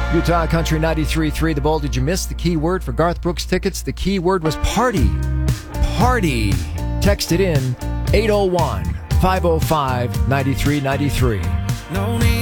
Utah Country 93.3, The Bowl. Did you miss the key word for Garth Brooks tickets? The key word was party. Party. Text it in 801-505-9393.